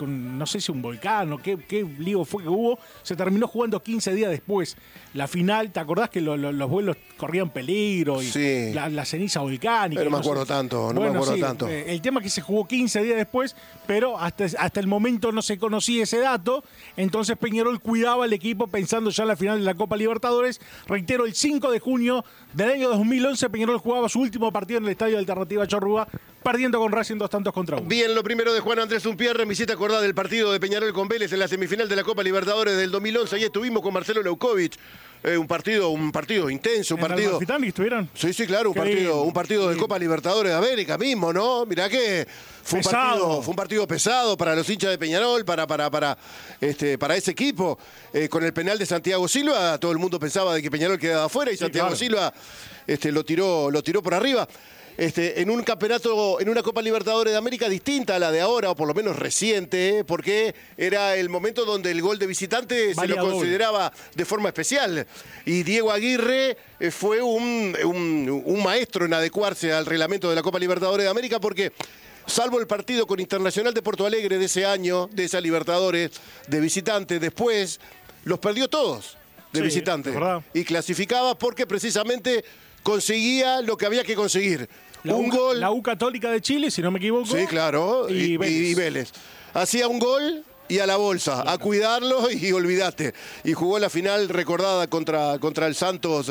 con no sé si un volcán o qué lío fue que hubo, se terminó jugando 15 días después. La final, ¿te acordás que los vuelos corrían peligro? Y sí. la ceniza volcánica. Pero no me acuerdo tanto, no me acuerdo tanto. El tema es que se jugó 15 días después, pero hasta el momento no se conocía ese dato. Entonces Peñarol cuidaba al equipo pensando ya en la final de la Copa Libertadores. Reitero, el 5 de junio del año 2011 Peñarol jugaba su último partido en el Estadio Alternativa Chorrúa, perdiendo con Racing 2-1. Bien, lo primero de Juan Andrés Unpierre, me hiciste acordar del partido de Peñarol con Vélez en la semifinal de la Copa Libertadores del 2011. Ahí estuvimos con Marcelo Leukovic. Un partido intenso, un partido. ¿En estuvieron? Sí, claro, un partido de Copa Libertadores de América mismo, ¿no? Mirá que fue un partido pesado para los hinchas de Peñarol, para ese equipo. Con el penal de Santiago Silva, todo el mundo pensaba de que Peñarol quedaba afuera y Santiago Silva lo tiró por arriba. En un campeonato, en una Copa Libertadores de América distinta a la de ahora, o por lo menos reciente, porque era el momento donde el gol de visitante se lo consideraba de forma especial. Y Diego Aguirre fue un maestro en adecuarse al reglamento de la Copa Libertadores de América, porque salvo el partido con Internacional de Porto Alegre de ese año, de esa Libertadores de visitante, después los perdió todos de visitante. Y clasificaba porque precisamente conseguía lo que había que conseguir. Gol. La U Católica de Chile, si no me equivoco. Sí, claro. Y Vélez. Hacía un gol y a la bolsa, a cuidarlo y olvídate. Y jugó la final recordada contra el Santos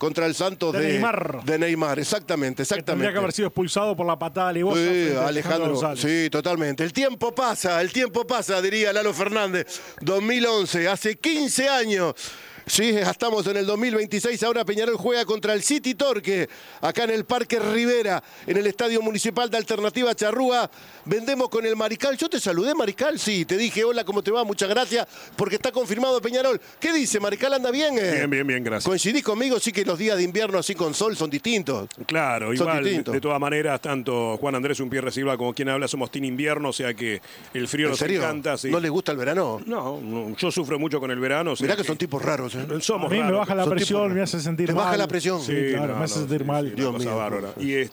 de Neymar. Exactamente. Tendría que haber sido expulsado por la patada alevosa. Sí, Alejandro. Sí, totalmente. El tiempo pasa, diría Lalo Fernández. 2011, hace 15 años. Sí, estamos en el 2026, ahora Peñarol juega contra el City Torque, acá en el Parque Rivera, en el Estadio Municipal de Alternativa Charrúa. Vendemos con el Mariscal. Yo te saludé, Mariscal, sí, te dije, hola, ¿cómo te va? Muchas gracias, porque está confirmado Peñarol. ¿Qué dice, Mariscal? ¿Anda bien? Bien, gracias. ¿Coincidís conmigo? Sí que los días de invierno así con sol son distintos. Claro, igual, de todas maneras, tanto Juan Andrés Unpierre Silva como quien habla somos team invierno, o sea que el frío nos encanta. Sí. ¿No les gusta el verano? No, yo sufro mucho con el verano. Mirá que son tipos raros, Somos a mí raros. Me baja la presión, me hace sentir mal. ¿Te baja la presión? Sí, claro, me hace sentir mal. Dios mío.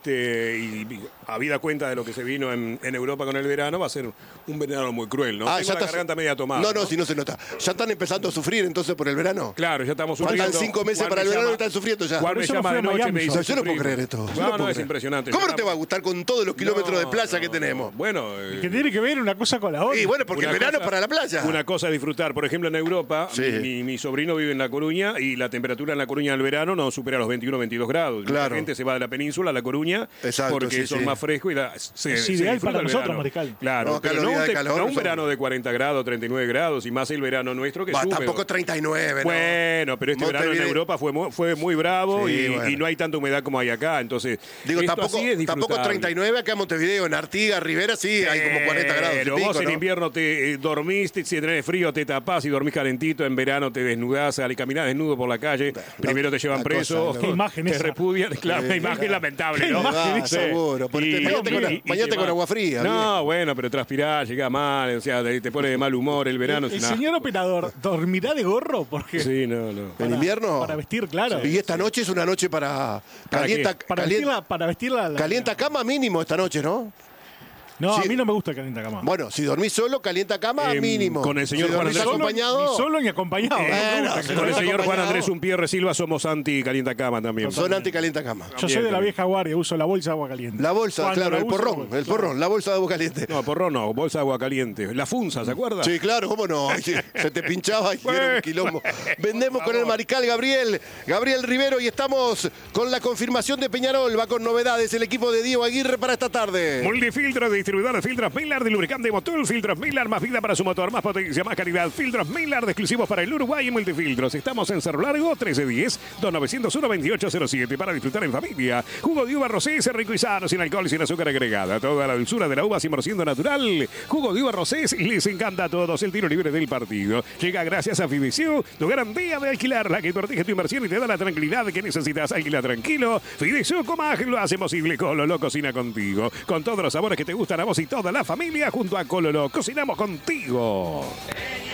Y habida cuenta de lo que se vino en Europa con el verano, va a ser un verano muy cruel, ¿no? Tengo la garganta media tomada. No, si no se nota. ¿Ya están empezando a sufrir entonces por el verano? Claro, ya estamos sufriendo. Faltan 5 meses para el verano y están sufriendo ya. Juan me llama de noche y me dice, yo no puedo creer esto. No, es impresionante. ¿Cómo no te va a gustar con todos los kilómetros de playa que tenemos? Bueno. Que tiene que ver una cosa con la otra. Y bueno, porque el verano es para la playa. Una cosa es disfrutar. Por ejemplo, en Europa, mi sobrino vive en La Coruña y la temperatura en La Coruña en el verano no supera los 21 o 22 grados. Claro. La gente se va de la península a La Coruña porque son más frescos y es ideal para nosotros, Mariscal. Claro, no un verano de 40 grados, 39 grados y más el verano nuestro que sube. Tampoco 39, ¿no? Bueno, pero este verano en Europa fue muy bravo y no hay tanta humedad como hay acá. Entonces, digo, tampoco 39 acá en Montevideo, en Artigas, Rivera, sí, hay como 40 grados. Pero vos en invierno te dormís, si tenés frío te tapás y dormís calentito, en verano te desnudás, al caminar desnudo por la calle, primero te llevan preso, ¿Qué imagen te repudian, claro, una imagen lamentable, ¿no? Seguro, bañate con agua fría. No, bueno, pero transpirás, llegás mal, o sea, te pone de mal humor el verano. El señor operador, ¿dormirá de gorro? Porque sí, no. ¿En invierno? Para vestir, claro. Y esta noche es una noche para vestirla. Calienta cama mínimo esta noche, ¿no? No, a mí no me gusta el calienta cama. Bueno, si dormís solo, calienta cama mínimo. Con el señor Juan Andrés acompañado. Ni solo ni acompañado. Con el señor Juan Andrés Unpierre Silva somos anti calienta cama también. Son anti calienta cama. Yo soy de la vieja guardia, uso la bolsa de agua caliente. La bolsa, claro, el porrón, la bolsa de agua caliente. No, porrón no, bolsa de agua caliente. La funza, ¿se acuerda? Sí, claro, cómo no. Se te pinchaba y era un quilombo. Vendemos con el Mariscal Gabriel Rivero y estamos con la confirmación de Peñarol. Va con novedades el equipo de Diego Aguirre para esta tarde. Multifiltros, distribuidores, filtros Miller de lubricante de motor, filtros Miller, más vida para su motor, más potencia, más calidad. Filtros Miller de exclusivos para el Uruguay y Multifiltros. Estamos en Cerro Largo, 1310-2901-2807 para disfrutar en familia. Jugo de uva rosé, rico y sano, sin alcohol y sin azúcar agregada. Toda la dulzura de la uva 100% natural. Jugo de uva rosé les encanta a todos. El tiro libre del partido llega gracias a Fidesu, tu garantía de alquilar, la que protege tu inversión y te da la tranquilidad que necesitas. Alquila tranquilo. Fidesu, Comag lo hace posible. Cololo cocina contigo. Con todos los sabores que te gustan a vos y toda la familia junto a Cololo. Cocinamos contigo.